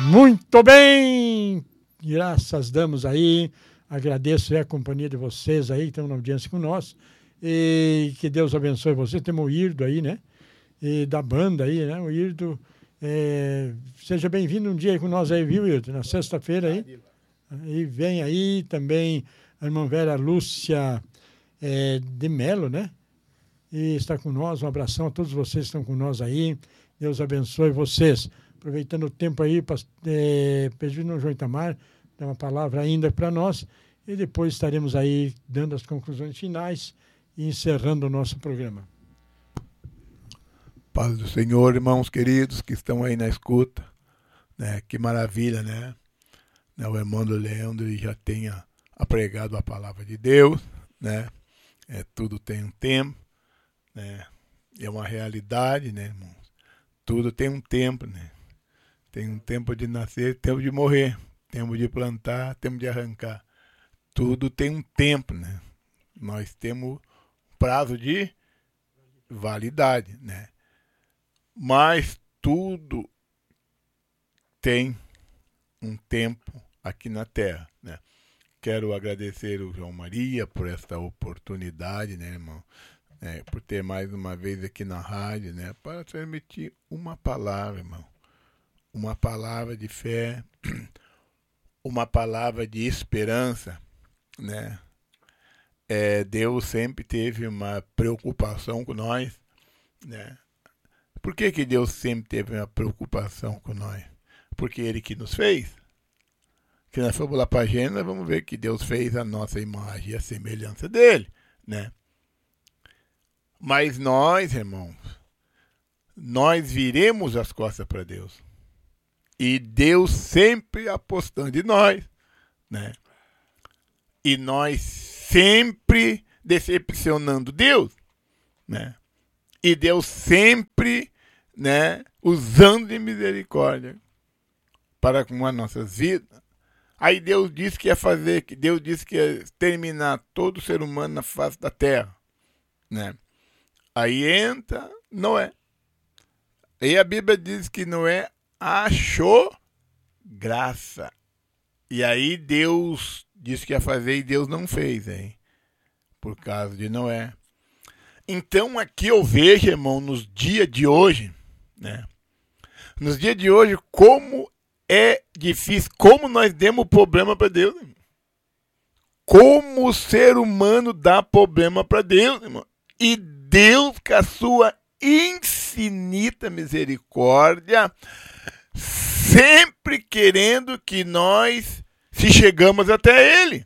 Muito bem! Graças damos aí. Agradeço a companhia de vocês aí que estão na audiência com nós. E que Deus abençoe vocês. Temos o Irdo aí, né? E da banda aí, né? O Irdo. Seja bem-vindo um dia aí com nós aí, viu, Irdo? Na sexta-feira aí. E vem aí também a irmã Vera Lúcia de Melo, né? E está com nós. Um abração a todos vocês que estão com nós aí. Deus abençoe vocês. Aproveitando o tempo aí, pedindo ao João Itamar, dar uma palavra ainda para nós, e depois estaremos aí dando as conclusões finais e encerrando o nosso programa. Paz do Senhor, irmãos queridos que estão aí na escuta, né? Que maravilha, né? O irmão do Leandro já tenha apregado a palavra de Deus, né? Tudo tem um tempo, né? É uma realidade, né, irmãos? Tudo tem um tempo, né? Tem um tempo de nascer, tempo de morrer, tempo de plantar, tempo de arrancar. Tudo tem um tempo, né? Nós temos prazo de validade, né? Mas tudo tem um tempo aqui na Terra, né? Quero agradecer o João Maria por esta oportunidade, né, irmão? Por ter mais uma vez aqui na rádio, né? Para transmitir uma palavra, irmão. Uma palavra de fé, uma palavra de esperança, né? Deus sempre teve uma preocupação com nós, né? Por que Deus sempre teve uma preocupação com nós? Porque Ele que nos fez. Se nós formos lá para a agenda, vamos ver que Deus fez a nossa imagem e a semelhança dele, né? Mas nós, irmãos, nós viremos as costas para Deus. E Deus sempre apostando em nós, né? E nós sempre decepcionando Deus, né? E Deus sempre, né, usando de misericórdia para com as nossas vidas. Aí Deus disse que ia fazer, que Deus disse que ia terminar todo ser humano na face da terra, né? Aí entra Noé. E a Bíblia diz que Noé achou graça. E aí Deus disse que ia fazer e Deus não fez, hein? Por causa de Noé. Então aqui eu vejo, irmão, nos dias de hoje, né? Nos dias de hoje, como é difícil, como nós demos problema para Deus, irmão. Como o ser humano dá problema para Deus, irmão. E Deus, com a sua infinita misericórdia, sempre querendo que nós se chegamos até Ele.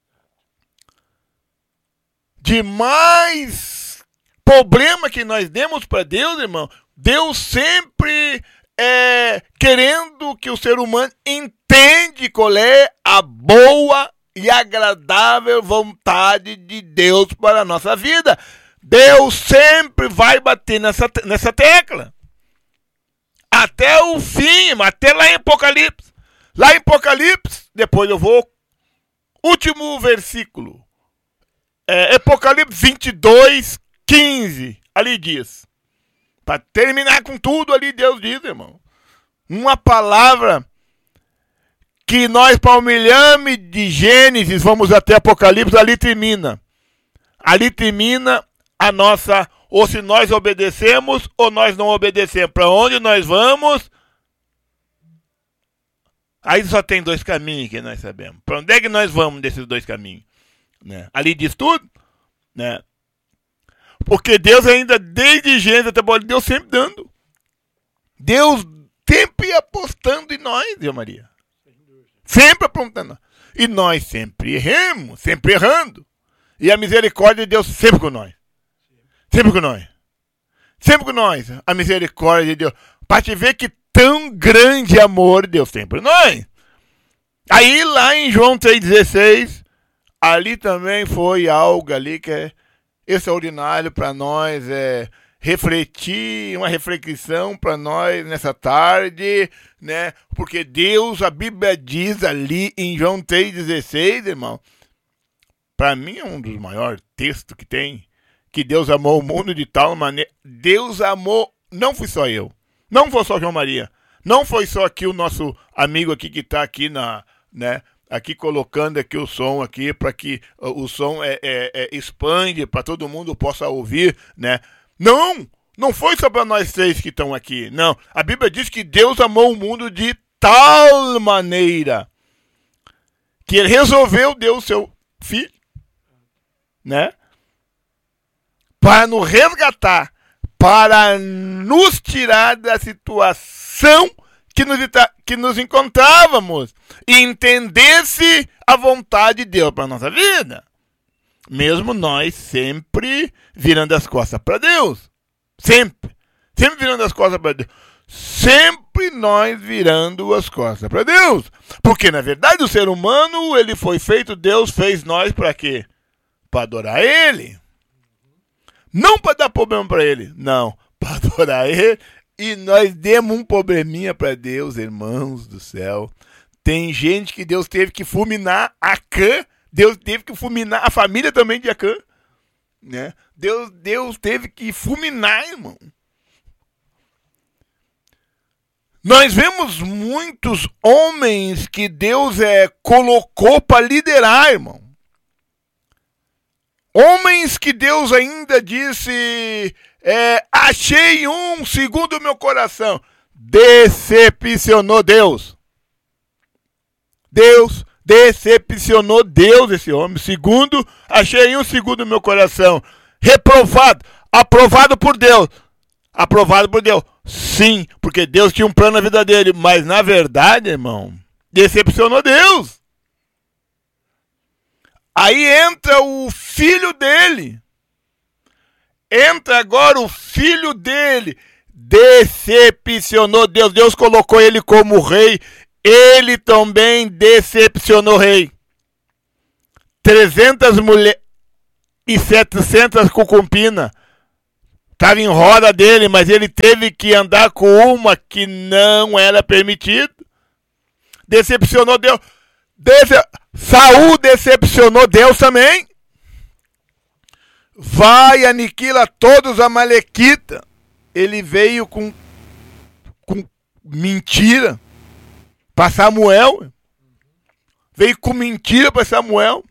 De mais problema que nós demos para Deus, irmão, Deus sempre querendo que o ser humano entenda qual é a boa e agradável vontade de Deus para a nossa vida. Deus sempre vai bater nessa tecla. Até o fim, até lá em Apocalipse. Lá em Apocalipse, depois eu vou. Último versículo. Apocalipse 22, 15. Ali diz. Para terminar com tudo ali, Deus diz, irmão. Uma palavra que nós, para o milhame de Gênesis, vamos até Apocalipse, ali termina. Ali termina a nossa, ou se nós obedecemos, ou nós não obedecemos. Para onde nós vamos? Aí só tem dois caminhos que nós sabemos. Para onde é que nós vamos desses dois caminhos? Né? Ali diz tudo, né? Porque Deus ainda, desde Gênesis até agora, Deus sempre dando. Deus sempre apostando em nós, Deus Maria. Sempre apontando. E nós sempre erramos, sempre errando. E a misericórdia de Deus sempre com nós. Sempre com nós. Sempre com nós. A misericórdia de Deus. Para te ver que tão grande amor Deus tem por nós. Aí lá em João 3,16, ali também foi algo ali que é extraordinário para nós, refletir, uma reflexão para nós nessa tarde, né? Porque Deus, a Bíblia diz ali em João 3,16, irmão, para mim é um dos maiores textos que tem, que Deus amou o mundo de tal maneira. Deus amou, não fui só eu, não foi só João Maria, Não foi só aqui o nosso amigo aqui que está aqui aqui colocando aqui o som aqui para que o som expande para todo mundo possa ouvir, né? Não foi só para nós três que estão aqui, não. A Bíblia diz que Deus amou o mundo de tal maneira que ele resolveu dar o seu filho, né? Para nos resgatar, para nos tirar da situação que nos encontrávamos e entendesse a vontade de Deus para a nossa vida. Mesmo nós sempre virando as costas para Deus. Sempre virando as costas para Deus. Sempre nós virando as costas para Deus. Porque, na verdade, o ser humano, ele foi feito, Deus fez nós para quê? Para adorar Ele. Não para dar problema para Ele, não. Para adorar Ele. E nós demos um probleminha para Deus, irmãos do céu. Tem gente que Deus teve que fulminar Acã. Deus teve que fulminar a família também de Acã. Né? Deus teve que fulminar, irmão. Nós vemos muitos homens que Deus colocou para liderar, irmão. Homens que Deus ainda disse, achei um segundo o meu coração. Decepcionou Deus. Deus decepcionou Deus esse homem. Segundo, achei um segundo o meu coração. Reprovado, aprovado por Deus. Aprovado por Deus. Sim, porque Deus tinha um plano na vida dele. Mas na verdade, irmão, decepcionou Deus. Aí entra o filho dele. Entra agora o filho dele. Decepcionou Deus. Deus colocou ele como rei. Ele também decepcionou o rei. 300 mulheres e 700 concubinas. Estava em roda dele, mas ele teve que andar com uma que não era permitido. Decepcionou Deus. Saul decepcionou Deus também. Vai, aniquila todos os amalequitas. Ele veio com mentira para Samuel. Veio com mentira para Samuel.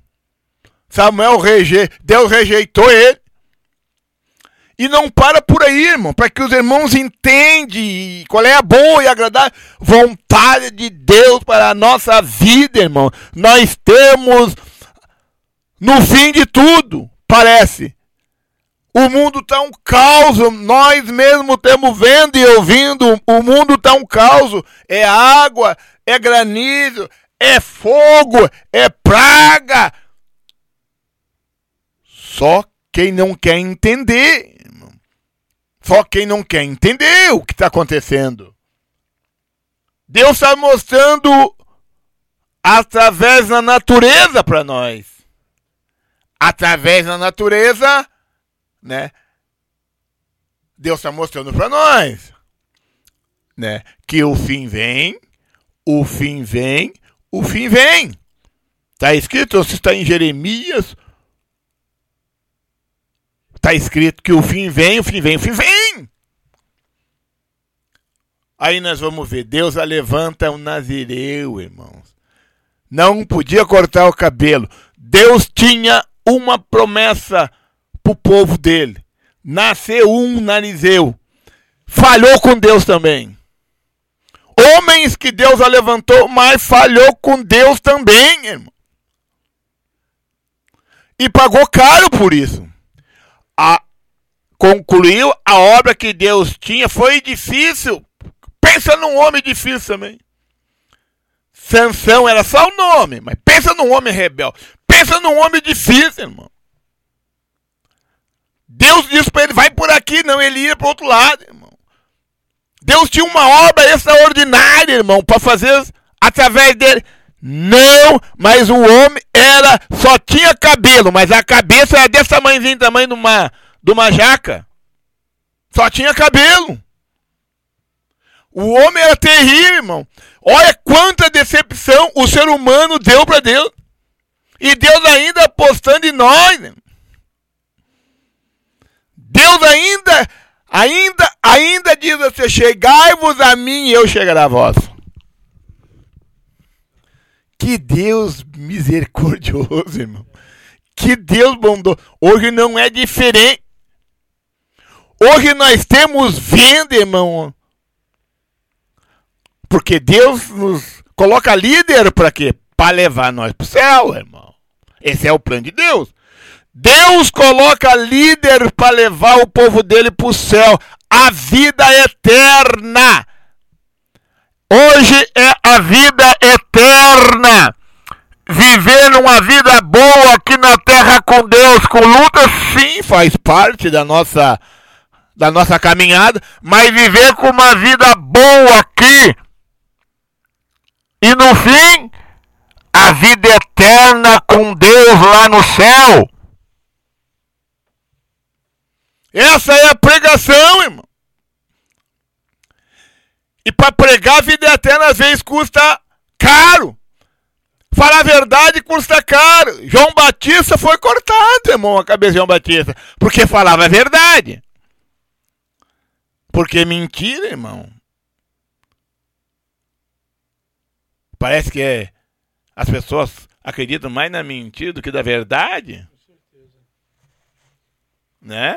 Deus rejeitou ele. E não para por aí, irmão, para que os irmãos entendam qual é a boa e agradável vontade de Deus para a nossa vida, irmão. Nós temos, no fim de tudo, parece, o mundo está um caos, nós mesmos estamos vendo e ouvindo, o mundo está um caos, é água, é granizo, é fogo, é praga. Só quem não quer entender, só quem não quer entender o que está acontecendo. Deus está mostrando através da natureza para nós. Através da natureza, né? Deus está mostrando para nós, né? Que o fim vem, o fim vem, o fim vem. Está escrito, se está em Jeremias. Está escrito que o fim vem, o fim vem, o fim vem. Aí nós vamos ver, Deus levanta um nazireu, irmãos. Não podia cortar o cabelo. Deus tinha uma promessa para o povo dele. Nasceu um narizeu. Falhou com Deus também. Homens que Deus levantou, mas falhou com Deus também, irmão. E pagou caro por isso. Concluiu a obra que Deus tinha, foi difícil. Pensa num homem difícil também. Sansão era só o nome, mas pensa num homem rebelde. Pensa num homem difícil, irmão. Deus disse para ele, vai por aqui, não, ele ia para o outro lado, irmão. Deus tinha uma obra extraordinária, irmão, para fazer através dele. Não, mas o homem só tinha cabelo, mas a cabeça era desse tamanhozinho, tamanho de uma jaca. Só tinha cabelo. O homem era terrível, irmão. Olha quanta decepção o ser humano deu para Deus. E Deus ainda apostando em nós, irmão. Deus ainda Ainda diz assim, chegai-vos a mim e eu chegarei a vós. Que Deus misericordioso, irmão. Que Deus bondoso. Hoje não é diferente. Hoje nós temos venda, irmão. Porque Deus nos coloca líder para quê? Para levar nós para o céu, irmão. Esse é o plano de Deus. Deus coloca líder para levar o povo dele para o céu. A vida eterna. Hoje é a vida eterna. Viver uma vida boa aqui na terra com Deus, com lutas, sim, faz parte da nossa caminhada, mas viver com uma vida boa aqui e no fim, a vida eterna com Deus lá no céu. Essa é a pregação, irmão. E para pregar a vida eterna às vezes custa caro. Falar a verdade custa caro. João Batista foi cortado, irmão, a cabeça de João Batista, porque falava a verdade. Porque mentira, irmão. Parece que as pessoas acreditam mais na mentira do que na verdade. Com certeza. Né?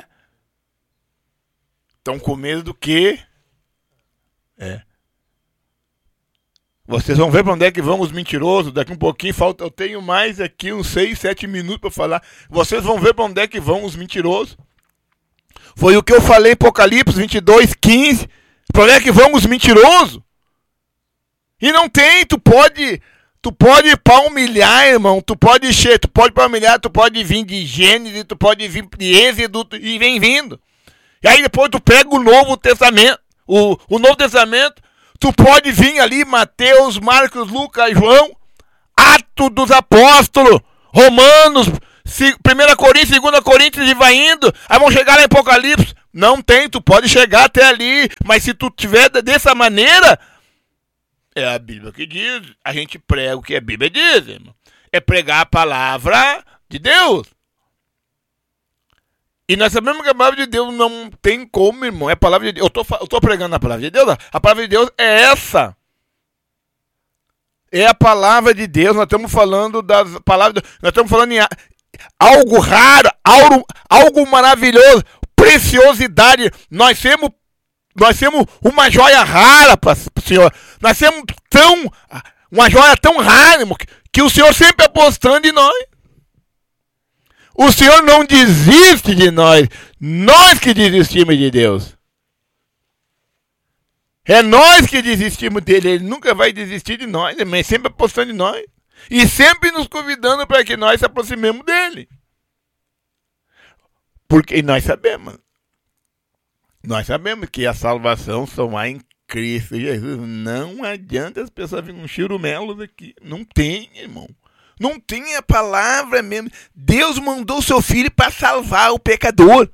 Estão com medo do quê? Vocês vão ver para onde é que vão os mentirosos. Daqui um pouquinho falta. Eu tenho mais aqui uns 6, 7 minutos para falar. Vocês vão ver para onde é que vão os mentirosos. Foi o que eu falei em Apocalipse 22, 15. Para onde é que vão os mentirosos? E não tem, tu pode para humilhar, irmão. Tu pode para humilhar, tu pode vir de Gênesis, tu pode vir de Êxodo e vem vindo. E aí depois tu pega o Novo Testamento. O Novo Testamento, tu pode vir ali, Mateus, Marcos, Lucas, João, Atos dos Apóstolos, Romanos, 1 Coríntios, 2 Coríntios e vai indo. Aí vão chegar lá em Apocalipse. Não tem, tu pode chegar até ali, mas se tu tiver dessa maneira, é a Bíblia que diz, a gente prega o que a Bíblia diz, irmão. É pregar a palavra de Deus. E nós sabemos que a palavra de Deus não tem como, irmão. É a palavra de Deus. Eu tô pregando a palavra de Deus. A palavra de Deus é essa. É a palavra de Deus. Nós estamos falando das palavras. Nós estamos falando em algo raro, algo maravilhoso, preciosidade. Nós temos uma joia rara para o Senhor. Nós temos uma joia tão rara, irmão, que o Senhor sempre apostando em nós. O Senhor não desiste de nós. Nós que desistimos de Deus. É nós que desistimos dele. Ele nunca vai desistir de nós. Ele sempre apostando em nós. E sempre nos convidando para que nós se aproximemos dele. Porque nós sabemos que a salvação só há em Cristo Jesus. Não adianta as pessoas virem um chirumelos aqui. Não tem, irmão. Não tem a palavra mesmo. Deus mandou seu filho para salvar o pecador.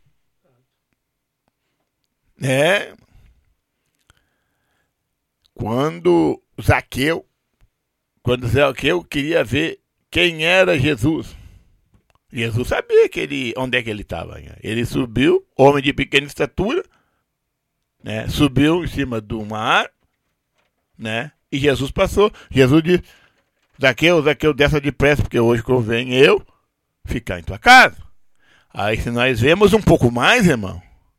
Quando Zaqueu queria ver quem era Jesus. Jesus sabia onde é que ele estava. Ele subiu, homem de pequena estatura, né? Subiu em cima do mar, né? E Jesus passou. Jesus disse: Zaqueu, desça depressa, porque hoje convém eu ficar em tua casa. Aí se nós vemos um pouco mais, irmão,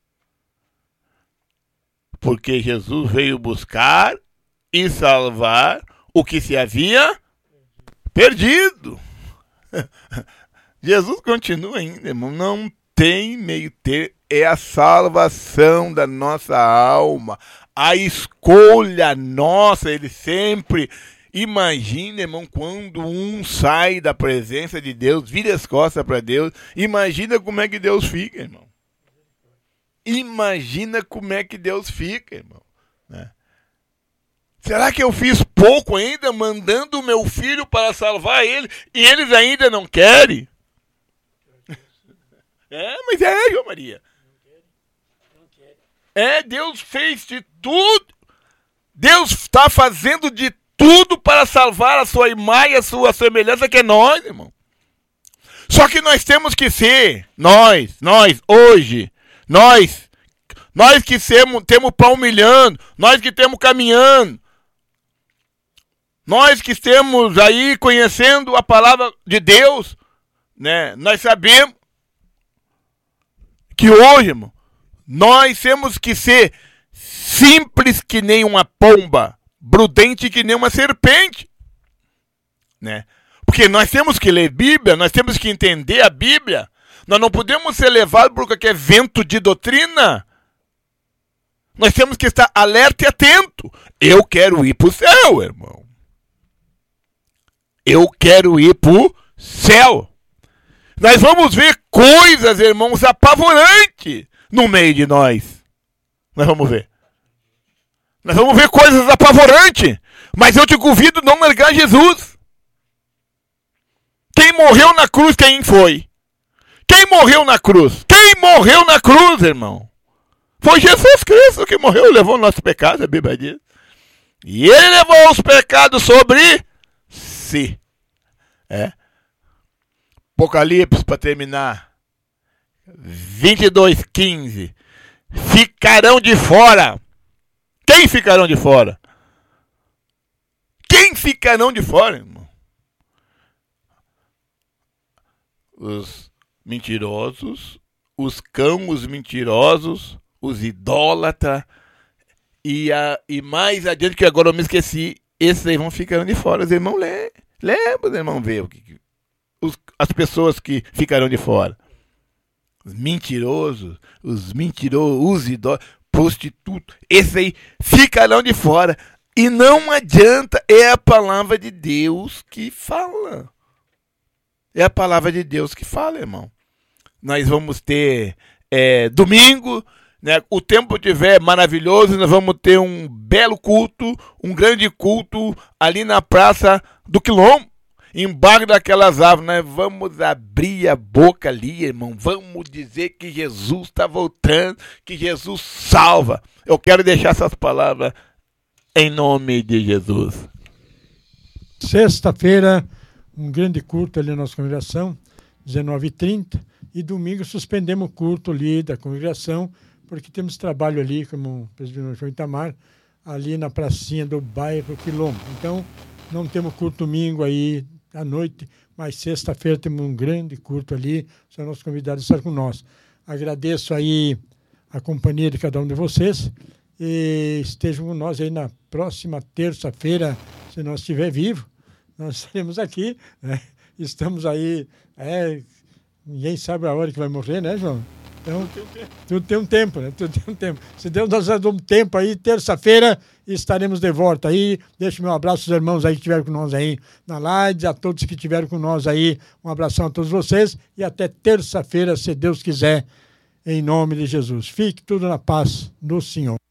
porque Jesus veio buscar e salvar o que se havia perdido. Jesus continua ainda, irmão, não tem meio termo, é a salvação da nossa alma, a escolha nossa. Ele sempre... Imagina, irmão, quando um sai da presença de Deus, vira as costas para Deus, imagina como é que Deus fica, irmão. Imagina como é que Deus fica, irmão. Né? Será que eu fiz pouco ainda, mandando o meu filho para salvar ele, e eles ainda não querem? Mas João Maria. Deus fez de tudo. Deus está fazendo de tudo para salvar a sua imagem, a sua semelhança, que é nós, irmão. Só que nós temos que ser, nós hoje, nós que temos palmilhando, nós que temos caminhando, nós que estamos aí conhecendo a palavra de Deus, né? Nós sabemos que hoje, irmão, nós temos que ser simples que nem uma pomba, prudente que nem uma serpente, né? Porque nós temos que ler Bíblia, nós temos que entender a Bíblia. Nós não podemos ser levados por qualquer vento de doutrina. Nós temos que estar alerta e atento. Eu quero ir para o céu, irmão. Eu quero ir para o céu. Nós vamos ver coisas, irmãos, apavorantes no meio de nós. Nós vamos ver. Nós vamos ver coisas apavorantes. Mas eu te convido a não largar Jesus. Quem morreu na cruz, quem foi? Quem morreu na cruz? Quem morreu na cruz, irmão? Foi Jesus Cristo que morreu e levou o nosso pecado, a Bíblia diz. E ele levou os pecados sobre si. Apocalipse, para terminar. 22:15. Ficarão de fora. Quem ficarão de fora? Quem ficarão de fora, irmão? Os mentirosos, os cãos mentirosos, os idólatras, e mais adiante, que agora eu me esqueci, esses aí vão ficando de fora. Os irmãos lembra, os irmãos ver as pessoas que ficarão de fora. Os mentirosos, os idólatras, prostitutos, esses aí ficarão de fora. E não adianta, é a palavra de Deus que fala. É a palavra de Deus que fala, irmão. Nós vamos ter domingo, né? O tempo estiver maravilhoso, nós vamos ter um belo culto, um grande culto ali na Praça do Quilombo, embaixo daquelas árvores. Nós vamos abrir a boca ali, irmão. Vamos dizer que Jesus está voltando, que Jesus salva. Eu quero deixar essas palavras em nome de Jesus. Sexta-feira, um grande culto ali na nossa congregação, 19h30, e domingo suspendemos o culto ali da congregação, porque temos trabalho ali, como o presbítero João Itamar, ali na pracinha do bairro Quilombo. Então, não temos culto domingo aí à noite, mas sexta-feira temos um grande culto ali, são nossos convidados a estar com nós. Agradeço aí a companhia de cada um de vocês, e estejam com nós aí na próxima terça-feira, se nós estiver vivo. Nós estaremos aqui, né? Estamos aí, ninguém sabe a hora que vai morrer, né, João? Então, tudo tem um tempo, né? Tudo tem um tempo. Se Deus nos dá um tempo aí, terça-feira estaremos de volta aí. Deixo meu abraço aos irmãos aí que estiveram com nós aí na live, a todos que estiveram com nós aí, um abração a todos vocês e até terça-feira, se Deus quiser, em nome de Jesus. Fique tudo na paz do Senhor.